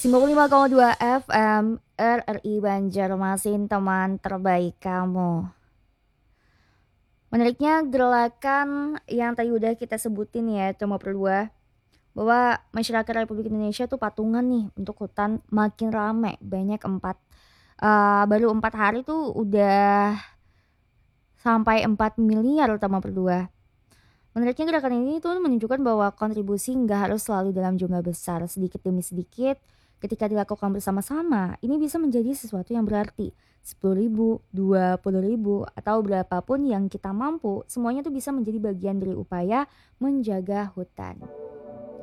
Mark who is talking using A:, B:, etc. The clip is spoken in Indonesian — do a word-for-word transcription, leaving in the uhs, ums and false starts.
A: sembilan puluh lima koma dua F M R R I Banjarmasin, teman terbaik kamu. Menariknya gerakan yang tadi udah kita sebutin ya, cuma berdua, bahwa masyarakat Republik Indonesia tuh patungan nih untuk hutan makin rame, banyak empat eh, baru empat hari tuh udah sampai empat miliar utama berdua. Menariknya gerakan ini tuh menunjukkan bahwa kontribusi nggak harus selalu dalam jumlah besar, sedikit demi sedikit. Ketika dilakukan bersama-sama, ini bisa menjadi sesuatu yang berarti. Sepuluh ribu, dua puluh ribu, atau berapapun yang kita mampu, semuanya tuh bisa menjadi bagian dari upaya menjaga hutan.